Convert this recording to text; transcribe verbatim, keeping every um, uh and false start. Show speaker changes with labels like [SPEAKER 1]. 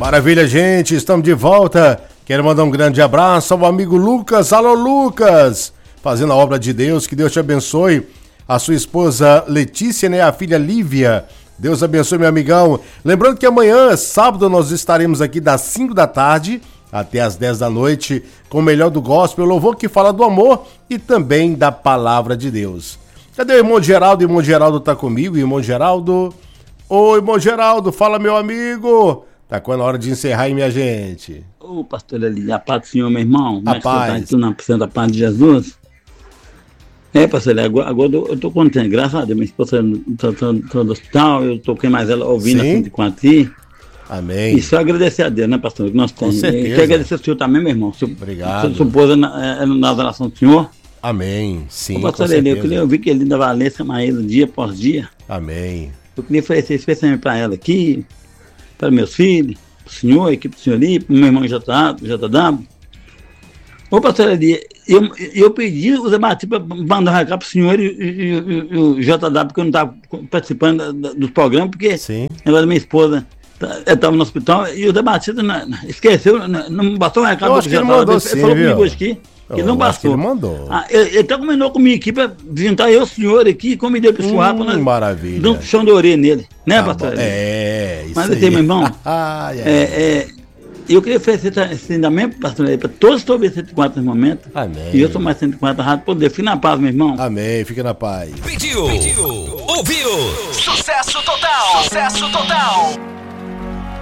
[SPEAKER 1] Maravilha, gente, estamos de volta. Quero mandar um grande abraço ao amigo Lucas. Alô, Lucas, fazendo a obra de Deus, que Deus te abençoe. A sua esposa Letícia, né, a filha Lívia. Deus abençoe, meu amigão. Lembrando que amanhã, sábado, nós estaremos aqui das cinco da tarde até as dez da noite com o melhor do gospel, louvor que fala do amor e também da palavra de Deus. Cadê o irmão Geraldo? O irmão Geraldo tá comigo, irmão Geraldo. Oi, irmão Geraldo, fala, meu amigo. Tá quando a hora de encerrar aí, minha gente.
[SPEAKER 2] Ô, pastor Eli, a paz do Senhor, meu irmão.
[SPEAKER 1] A paz.
[SPEAKER 2] Tá na presença da paz de Jesus. É, pastor Eli, agora, agora eu tô contente, graças a Deus. Minha esposa tá, tá, tá no hospital, eu toquei mais ela ouvindo a cento e quatro aqui.
[SPEAKER 1] Amém.
[SPEAKER 2] E só agradecer a Deus, né, pastor? Que nós temos.
[SPEAKER 1] Com certeza.
[SPEAKER 2] Quero agradecer ao Senhor também, meu irmão. Seu,
[SPEAKER 1] Obrigado.
[SPEAKER 2] Sua esposa na, na adoração do Senhor.
[SPEAKER 1] Amém. Sim,
[SPEAKER 2] Ô, pastor
[SPEAKER 1] com
[SPEAKER 2] Eli,
[SPEAKER 1] certeza.
[SPEAKER 2] eu queria ouvir que ele da Valência Maísa dia após dia.
[SPEAKER 1] Amém.
[SPEAKER 2] Eu queria oferecer especialmente para ela aqui, para meus filhos, para o senhor, a equipe do senhor ali, para o meu irmão J W. Ô, pastor Eli, eu, eu pedi o Zé Batista para mandar um recado para o senhor e, e, e, e o J W, porque eu não estava participando da, da, dos programas, porque
[SPEAKER 1] Sim.
[SPEAKER 2] agora minha esposa estava no hospital e o Zé Batista não, não, esqueceu, não, não bastou um recado para o J W.
[SPEAKER 1] Ele,
[SPEAKER 2] ele falou comigo hoje aqui. Ele não bastou.
[SPEAKER 1] Ele mandou.
[SPEAKER 2] Ah, ele, ele até combinou comigo aqui para juntar eu, o senhor aqui, e convidei para o senhor.
[SPEAKER 1] Hum, maravilha.
[SPEAKER 2] Dá um puxão de orelha nele, né,
[SPEAKER 1] tá
[SPEAKER 2] pastor?
[SPEAKER 1] É, isso
[SPEAKER 2] Mas
[SPEAKER 1] aí.
[SPEAKER 2] assim, meu irmão,
[SPEAKER 1] ai, ai.
[SPEAKER 2] É, é, eu queria oferecer esse ensinamento, pastor, para todos que estão ouvindo cento e quatro nesse momento.
[SPEAKER 1] Amém.
[SPEAKER 2] E eu sou mais cento e quatro rádio poder. Fique na paz, meu irmão.
[SPEAKER 1] Amém, fica na paz.
[SPEAKER 3] Pediu, Pediu. ouviu, sucesso total, sucesso total.